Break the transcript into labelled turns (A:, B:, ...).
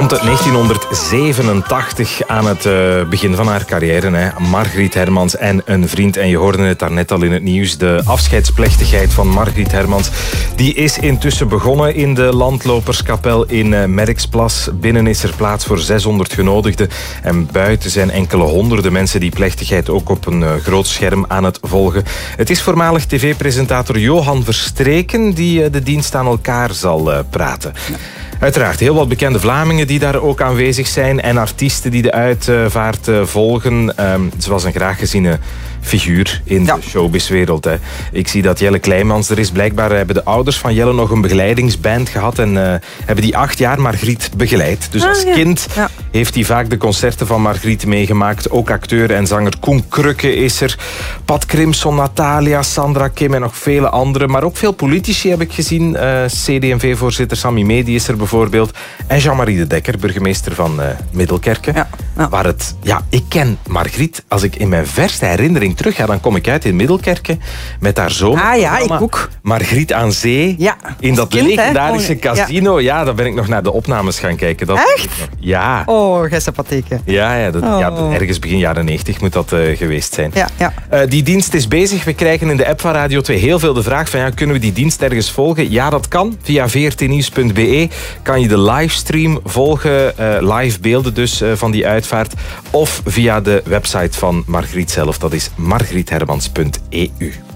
A: komt uit 1987 aan het begin van haar carrière. Hè. Margriet Hermans en een vriend. En je hoorde het daarnet al in het nieuws. De afscheidsplechtigheid van Margriet Hermans. Die is intussen begonnen in de Landloperskapel in Merksplas. Binnen is er plaats voor 600 genodigden. En buiten zijn enkele honderden mensen die plechtigheid ook op een groot scherm aan het volgen. Het is voormalig tv-presentator Johan Verstreken die de dienst aan elkaar zal praten. Ja. Uiteraard heel wat bekende Vlamingen die daar ook aanwezig zijn en artiesten die de uitvaart volgen. Ze was een graag geziene figuur in de showbizwereld. Hè. Ik zie dat Jelle Kleijmans er is. Blijkbaar hebben de ouders van Jelle nog een begeleidingsband gehad en hebben die 8 jaar Margriet begeleid. Dus als kind heeft hij vaak de concerten van Margriet meegemaakt. Ook acteur en zanger Koen Krukke is er. Pat Crimson, Natalia, Sandra Kim en nog vele anderen. Maar ook veel politici heb ik gezien. CD&V-voorzitter Sammy Medi is er bijvoorbeeld. En Jean-Marie de Dekker, burgemeester van Middelkerke. Ja. Waar het, ik ken Margriet. Als ik in mijn verste herinnering terug ga, dan kom ik uit in Middelkerke met haar zoon.
B: Ik ook.
A: Margriet aan Zee. Ja, in dat legendarische casino. Ja, daar ben ik nog naar de opnames gaan kijken. Dat
B: echt?
A: Ja.
B: Oh, gijsapatheken.
A: Ja, ergens begin jaren 90 moet dat geweest zijn.
B: Ja.
A: Die dienst is bezig. We krijgen in de app van Radio 2 heel veel de vraag van kunnen we die dienst ergens volgen? Ja, dat kan. Via vrtnieuws.be kan je de livestream volgen. Live beelden dus van die uitvaart. Of via de website van Margriet zelf. Dat is margriethermans.eu.